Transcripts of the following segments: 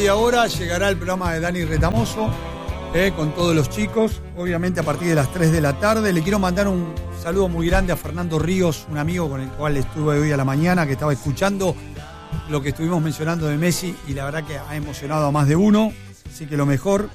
media hora llegará el programa de Dani Retamoso con todos los chicos, obviamente a partir de las 3 de la tarde. Le quiero mandar un saludo muy grande a Fernando Ríos, un amigo con el cual estuve hoy a la mañana, que estaba escuchando lo que estuvimos mencionando de Messi y la verdad que ha emocionado a más de uno, así que lo mejor.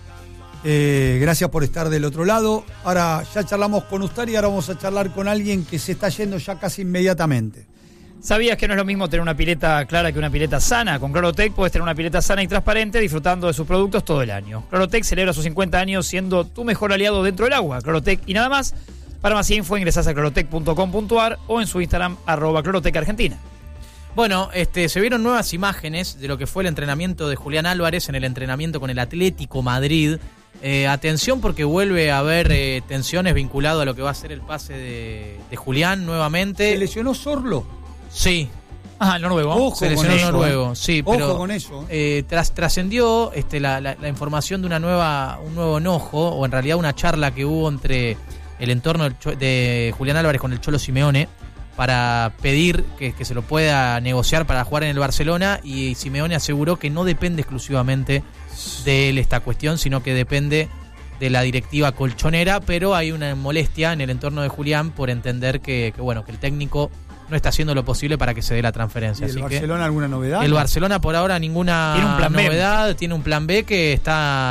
Gracias por estar del otro lado. Ahora ya charlamos con usted y ahora vamos a charlar con alguien que se está yendo ya casi inmediatamente. ¿Sabías que no es lo mismo tener una pileta clara que una pileta sana? Con Clorotec puedes tener una pileta sana y transparente disfrutando de sus productos todo el año. Clorotec celebra sus 50 años siendo tu mejor aliado dentro del agua. Clorotec y nada más. Para más info ingresás a clorotec.com.ar o en su Instagram @clorotecargentina. Bueno, se vieron nuevas imágenes de lo que fue el entrenamiento de Julián Álvarez en el entrenamiento con el Atlético Madrid. Atención porque vuelve a haber tensiones vinculado a lo que va a ser el pase de Julián nuevamente. ¿Se lesionó Sorlo? Sí. Ajá, el noruego. Ojo se lesionó el noruego, sí, ojo pero con eso. Trascendió la información de un nuevo enojo, o en realidad una charla que hubo entre el entorno de Julián Álvarez con el Cholo Simeone para pedir que se lo pueda negociar para jugar en el Barcelona, y Simeone aseguró que no depende exclusivamente de él esta cuestión, sino que depende de la directiva colchonera, pero hay una molestia en el entorno de Julián por entender que el técnico no está haciendo lo posible para que se dé la transferencia. ¿Y el Así Barcelona alguna novedad? El Barcelona por ahora ninguna novedad, tiene un plan B que está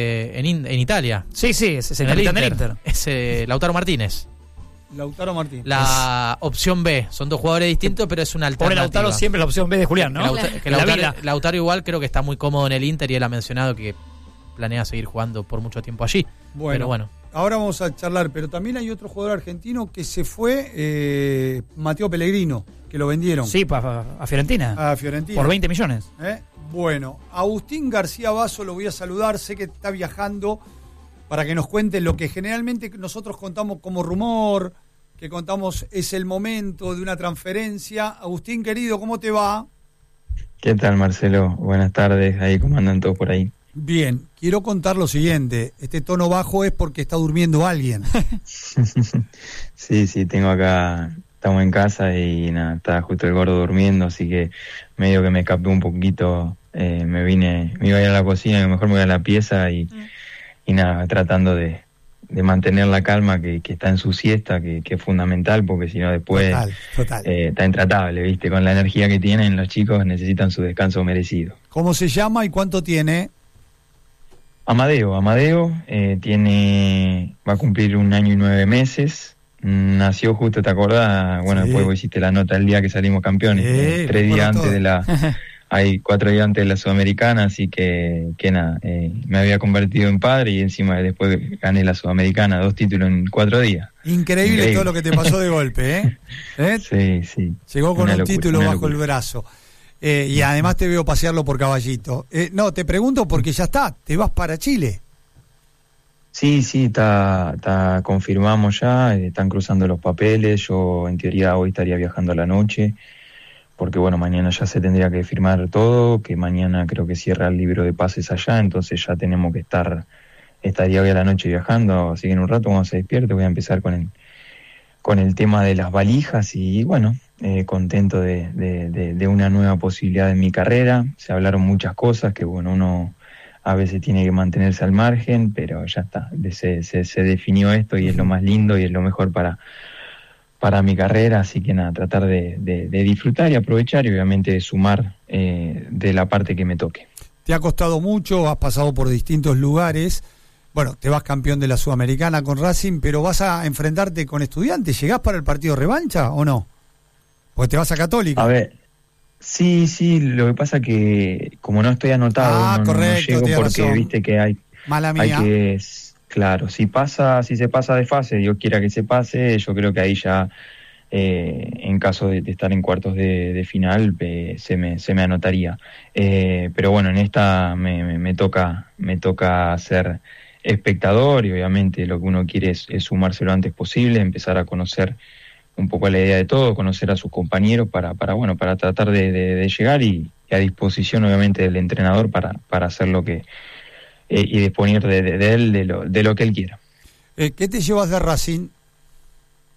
en Italia. Sí, es el capitán del Inter. Es Lautaro Martínez. Lautaro Martínez. La opción B, son dos jugadores distintos, pero es una alternativa. Por Lautaro siempre la opción B de Julián, ¿no? Lautaro igual creo que está muy cómodo en el Inter y él ha mencionado que planea seguir jugando por mucho tiempo allí. Pero bueno. Ahora vamos a charlar, pero también hay otro jugador argentino que se fue, Mateo Pellegrino, que lo vendieron. Sí, a Fiorentina. A Fiorentina. Por 20 millones. Bueno, Agustín García Basso lo voy a saludar, sé que está viajando, para que nos cuente lo que generalmente nosotros contamos como rumor, que contamos es el momento de una transferencia. Agustín, querido, ¿cómo te va? ¿Qué tal, Marcelo? Buenas tardes, ahí, ¿cómo andan todos por ahí? Bien, quiero contar lo siguiente, este tono bajo es porque está durmiendo alguien. Sí, tengo acá, estamos en casa y nada, está justo el gordo durmiendo, así que medio que me escapé un poquito, me iba a ir a la cocina, que mejor me voy a la pieza y nada, tratando de mantener la calma que está en su siesta, que es fundamental, porque si no después total. Está intratable, ¿viste? Con la energía que tienen los chicos necesitan su descanso merecido. ¿Cómo se llama y cuánto tiene? Amadeo, va a cumplir 1 año y 9 meses, nació justo, ¿te acordás? Bueno, sí. Después vos hiciste la nota el día que salimos campeones, 3 días antes hay 4 días antes de la Sudamericana, así que nada, me había convertido en padre y encima después gané la Sudamericana, 2 títulos en 4 días. Increíble todo lo que te pasó de golpe, ¿eh? Sí. Llegó con un título bajo el brazo. Y además te veo pasearlo por caballito. No, te pregunto porque ya está, te vas para Chile. Sí, confirmamos ya, están cruzando los papeles, yo en teoría hoy estaría viajando a la noche, porque bueno, mañana ya se tendría que firmar todo, que mañana creo que cierra el libro de pases allá, entonces ya tenemos que estaría hoy a la noche viajando, así que en un rato cuando se despierte voy a empezar con el tema de las valijas y bueno, contento de una nueva posibilidad en mi carrera. Se hablaron muchas cosas que bueno, uno a veces tiene que mantenerse al margen, pero ya está, se definió esto y es lo más lindo y es lo mejor para mi carrera, así que nada, tratar de disfrutar y aprovechar y obviamente de sumar de la parte que me toque. Te ha costado mucho, has pasado por distintos lugares. Bueno, te vas campeón de la Sudamericana con Racing, pero vas a enfrentarte con Estudiantes. ¿Llegás para el partido revancha o no? Porque te vas a Católica. A ver, sí, lo que pasa que como no estoy anotado, correcto, no llego porque razón. Viste que hay que, claro, si se pasa de fase, Dios quiera que se pase, yo creo que ahí ya, en caso de estar en cuartos de final, se me anotaría. Pero bueno, en esta me toca ser espectador y obviamente lo que uno quiere es sumarse lo antes posible, empezar a conocer un poco la idea de todo, conocer a sus compañeros para tratar de llegar y a disposición obviamente del entrenador para hacer lo que y disponer de él de lo que él quiera. ¿Qué te llevas de Racing?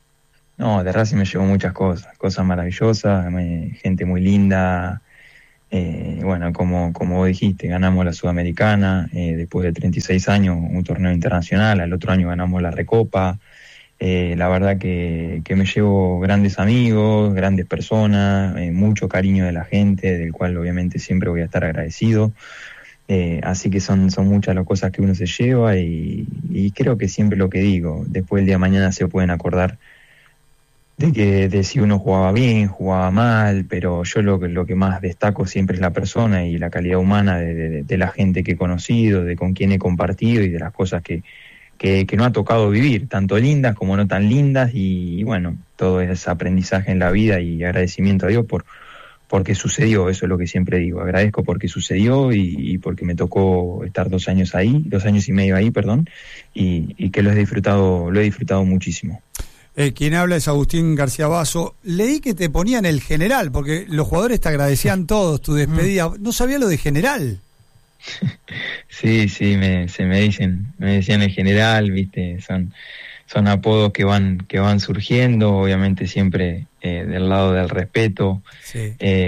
No, de Racing me llevo muchas cosas maravillosas, gente muy linda, Bueno, como vos dijiste, ganamos la Sudamericana, después de 36 años, un torneo internacional, al otro año ganamos la Recopa. La verdad que me llevo grandes amigos, grandes personas, mucho cariño de la gente, del cual obviamente siempre voy a estar agradecido. Así que son muchas las cosas que uno se lleva y creo que siempre lo que digo, después el día de mañana se pueden acordar de si uno jugaba bien, jugaba mal, pero yo lo que más destaco siempre es la persona y la calidad humana de la gente que he conocido, de con quien he compartido y de las cosas que no ha tocado vivir, tanto lindas como no tan lindas, y bueno, todo es aprendizaje en la vida y agradecimiento a Dios porque sucedió. Eso es lo que siempre digo, agradezco porque sucedió y porque me tocó estar 2 años y medio ahí, y que lo he disfrutado muchísimo. Quien habla es Agustín García Basso. Leí que te ponían el general, porque los jugadores te agradecían todos tu despedida. No sabía lo de general. Sí, me decían el general, viste, son apodos que van surgiendo, obviamente siempre del lado del respeto. Sí.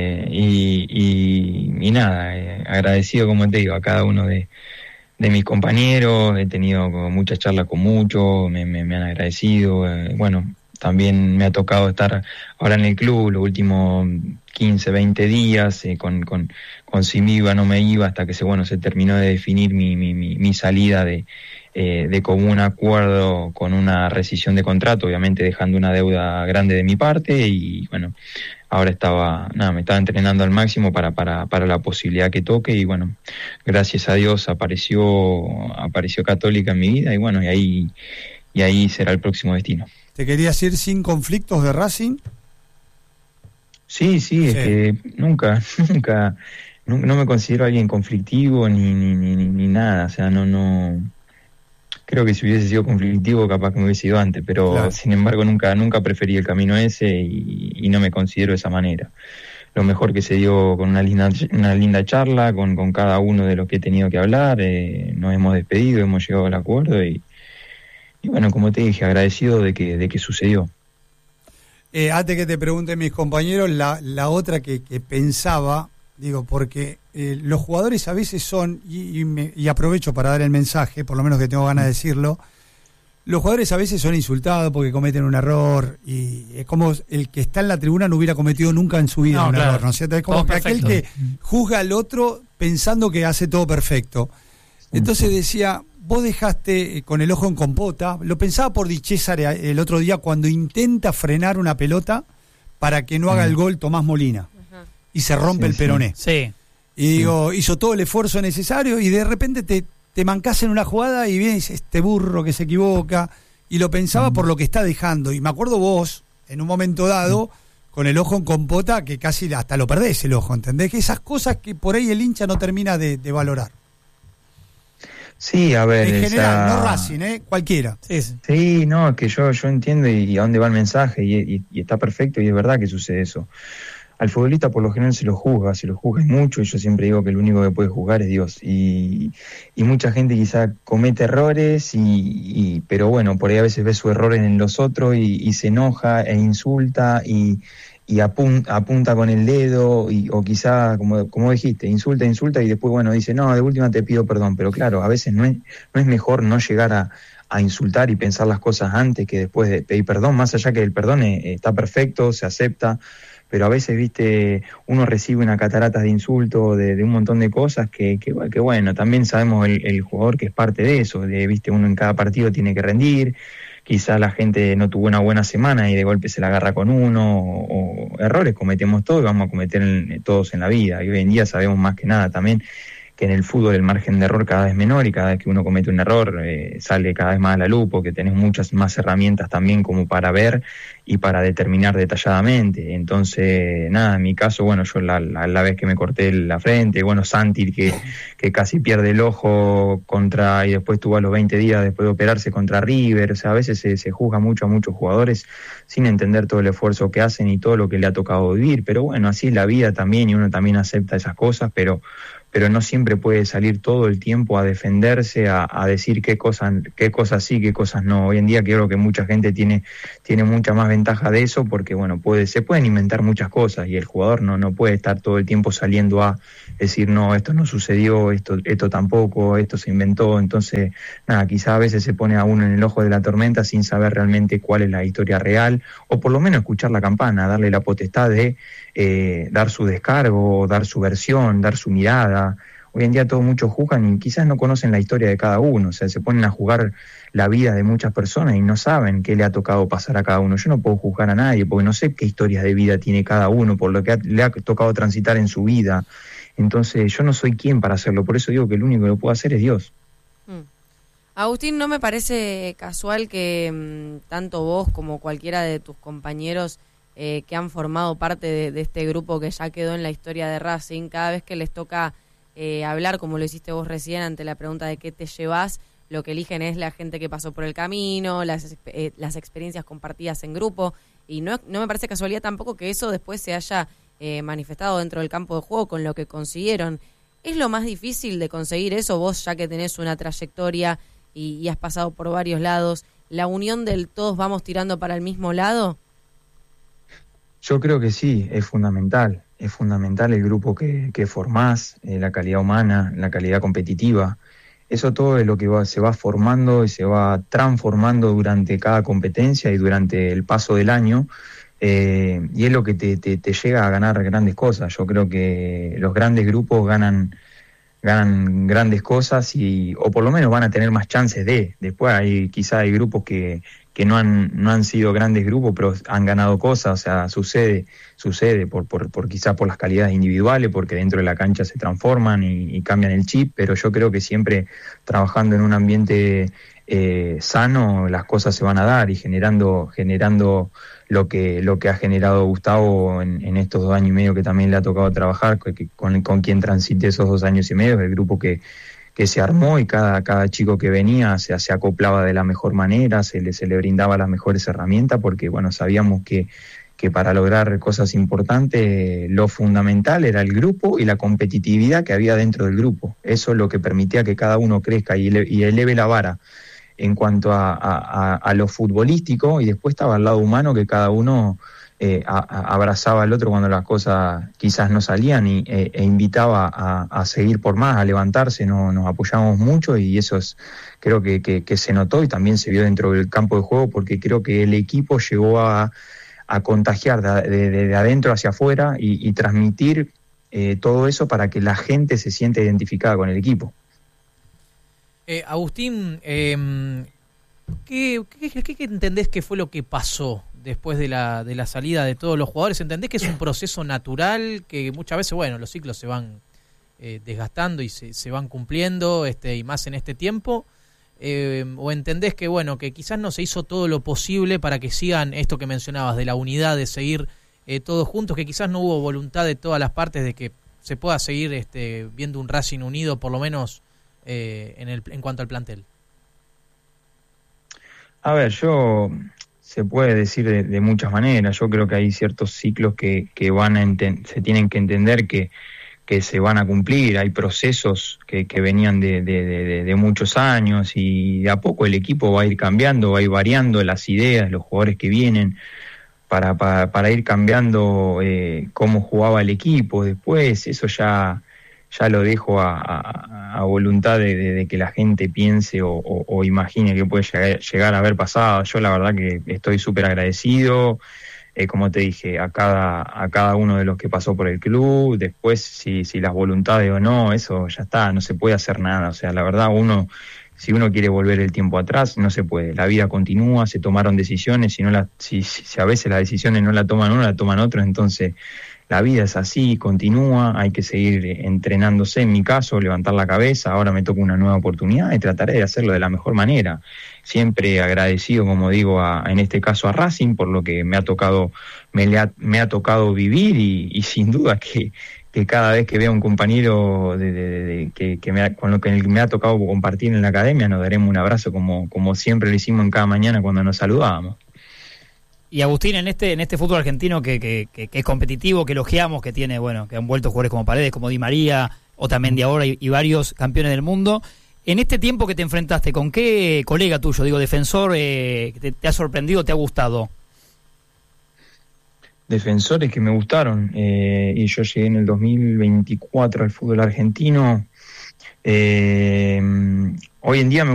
Y nada, agradecido, como te digo, a cada uno de mis compañeros. He tenido muchas charlas con muchos, me han agradecido. Bueno, también me ha tocado estar ahora en el club los últimos 15, 20 días, con si me iba o no me iba, hasta que se terminó de definir mi salida de común acuerdo con una rescisión de contrato, obviamente dejando una deuda grande de mi parte. Y bueno, ahora me estaba entrenando al máximo para la posibilidad que toque, y bueno, gracias a Dios apareció Católica en mi vida, y bueno, y ahí será el próximo destino. ¿Te querías ir sin conflictos de Racing? Sí. Es que nunca no me considero alguien conflictivo ni nada, o sea, no creo que si hubiese sido conflictivo capaz que me hubiese ido antes, pero claro. Sin embargo nunca preferí el camino ese y no me considero de esa manera. Lo mejor que se dio con una linda charla con cada uno de los que he tenido que hablar, nos hemos despedido, hemos llegado al acuerdo y bueno, como te dije, agradecido de que sucedió. Antes que te pregunten mis compañeros, la otra que pensaba, digo, porque los jugadores a veces son, y aprovecho para dar el mensaje, por lo menos que tengo ganas de decirlo, los jugadores a veces son insultados porque cometen un error, y es como el que está en la tribuna no hubiera cometido nunca en su vida error, ¿no es cierto? Es como que aquel que juzga al otro pensando que hace todo perfecto. Entonces decía, vos dejaste con el ojo en compota, lo pensaba por Di César el otro día cuando intenta frenar una pelota para que no haga el gol Tomás Molina. Y se rompe el peroné. Sí. Y digo, hizo todo el esfuerzo necesario y de repente te mancás en una jugada y ves este burro que se equivoca. Y lo pensaba por lo que está dejando. Y me acuerdo vos, en un momento dado, con el ojo en compota, que casi hasta lo perdés el ojo, ¿entendés? Que esas cosas que por ahí el hincha no termina de valorar. Sí, a ver. En general, no Racing, cualquiera. Sí, no, que yo entiendo y a dónde va el mensaje y está perfecto y es verdad que sucede eso. Al futbolista por lo general se lo juzga mucho, y yo siempre digo que el único que puede juzgar es Dios. Y mucha gente quizá comete errores, pero bueno, por ahí a veces ve su error en los otros y se enoja e insulta y apunta con el dedo, o quizá, como dijiste, insulta y después, bueno, dice, no, de última te pido perdón. Pero claro, a veces no es mejor no llegar a insultar y pensar las cosas antes que después de pedir perdón, más allá que el perdón está perfecto, se acepta. Pero a veces, viste, uno recibe una catarata de insultos, de un montón de cosas que bueno, también sabemos el jugador que es parte de eso, viste, uno en cada partido tiene que rendir, quizá la gente no tuvo una buena semana y de golpe se la agarra con uno, o errores cometemos todos y vamos a cometer todos en la vida, y hoy en día sabemos más que nada también que en el fútbol el margen de error cada vez menor, y cada vez que uno comete un error sale cada vez más a la luz, porque tenés muchas más herramientas también como para ver y para determinar detalladamente. Entonces, nada, en mi caso, bueno, yo la vez que me corté la frente, bueno, Santi que casi pierde el ojo y después tuvo a los 20 días después de operarse contra River. O sea, a veces se juzga mucho a muchos jugadores sin entender todo el esfuerzo que hacen y todo lo que le ha tocado vivir. Pero bueno, así es la vida también, y uno también acepta esas cosas, pero no siempre puede salir todo el tiempo a defenderse, a decir qué cosas sí, qué cosas no. Hoy en día creo que mucha gente tiene mucha más ventaja de eso porque, bueno, se pueden inventar muchas cosas y el jugador no puede estar todo el tiempo saliendo a decir, no, esto no sucedió, esto tampoco, esto se inventó. Entonces, nada, quizá a veces se pone a uno en el ojo de la tormenta sin saber realmente cuál es la historia real, o por lo menos escuchar la campana, darle la potestad de dar su descargo, dar su versión, dar su mirada. Hoy en día todos muchos juzgan y quizás no conocen la historia de cada uno, o sea, se ponen a jugar la vida de muchas personas y no saben qué le ha tocado pasar a cada uno. Yo no puedo juzgar a nadie porque no sé qué historias de vida tiene cada uno, por lo que le ha tocado transitar en su vida. Entonces yo no soy quien para hacerlo, por eso digo que el único que lo puede hacer es Dios. Agustín, no me parece casual que tanto vos como cualquiera de tus compañeros que han formado parte de este grupo que ya quedó en la historia de Racing, cada vez que les toca hablar, como lo hiciste vos recién ante la pregunta de qué te llevas, lo que eligen es la gente que pasó por el camino, las experiencias compartidas en grupo, y no me parece casualidad tampoco que eso después se haya manifestado dentro del campo de juego con lo que consiguieron. ¿Es lo más difícil de conseguir eso, vos ya que tenés una trayectoria y has pasado por varios lados, la unión del todos vamos tirando para el mismo lado? Yo creo que sí, es fundamental el grupo que formás, la calidad humana, la calidad competitiva. Eso todo es lo que se va formando y se va transformando durante cada competencia y durante el paso del año, y es lo que te llega a ganar grandes cosas. Yo creo que los grandes grupos ganan grandes cosas o por lo menos van a tener más chances de. Después quizá hay grupos que no han sido grandes grupos, pero han ganado cosas, o sea, sucede por quizá por las calidades individuales, porque dentro de la cancha se transforman y cambian el chip, pero yo creo que siempre trabajando en un ambiente sano, las cosas se van a dar y generando lo que ha generado Gustavo en estos 2 años y medio que también le ha tocado trabajar, con quien transite esos 2 años y medio, el grupo que se armó, y cada chico que venía se acoplaba de la mejor manera, se le brindaba las mejores herramientas, porque bueno, sabíamos que para lograr cosas importantes lo fundamental era el grupo y la competitividad que había dentro del grupo. Eso es lo que permitía que cada uno crezca y eleve la vara en cuanto a lo futbolístico, y después estaba el lado humano, que cada uno abrazaba al otro cuando las cosas quizás no salían e invitaba a seguir por más, a levantarse. Nos apoyamos mucho, y eso creo que se notó y también se vio dentro del campo de juego, porque creo que el equipo llegó a contagiar de adentro hacia afuera y transmitir todo eso para que la gente se sienta identificada con el equipo. Agustín, ¿qué entendés que fue lo que pasó después de la salida de todos los jugadores? ¿Entendés que es un proceso natural, que muchas veces, bueno, los ciclos se van desgastando y se van cumpliendo, y más en este tiempo? ¿O entendés que, bueno, que quizás no se hizo todo lo posible para que sigan esto que mencionabas, de la unidad, de seguir todos juntos, que quizás no hubo voluntad de todas las partes de que se pueda seguir viendo un Racing unido, por lo menos en cuanto al plantel? A ver, se puede decir de muchas maneras. Yo creo que hay ciertos ciclos que se tienen que entender que se van a cumplir. Hay procesos que venían de muchos años, y de a poco el equipo va a ir cambiando, va a ir variando las ideas, los jugadores que vienen, para ir cambiando cómo jugaba el equipo. Después eso ya lo dejo a voluntad de que la gente piense o imagine que puede llegar a haber pasado. Yo la verdad que estoy súper agradecido, como te dije, a cada uno de los que pasó por el club. Después si las voluntades o no, eso ya está, no se puede hacer nada. O sea, la verdad, si uno quiere volver el tiempo atrás, no se puede. La vida continúa, se tomaron decisiones, si a veces las decisiones no la toman uno, la toman otros. Entonces la vida es así, continúa, hay que seguir entrenándose. En mi caso, levantar la cabeza. Ahora me toca una nueva oportunidad y trataré de hacerlo de la mejor manera. Siempre agradecido, como digo, en este caso a Racing, por lo que me ha tocado vivir, y sin duda que cada vez que vea un compañero con lo que me ha tocado compartir en la academia, nos daremos un abrazo como siempre lo hicimos en cada mañana cuando nos saludábamos. Y Agustín, en este fútbol argentino que es competitivo, que elogiamos, que tiene, bueno, que han vuelto jugadores como Paredes, como Di María, Otamendi ahora y varios campeones del mundo, en este tiempo que te enfrentaste, ¿con qué colega tuyo, defensor, te ha sorprendido, te ha gustado? defensores que me gustaron, y yo llegué en el 2024 al fútbol argentino. Hoy en día me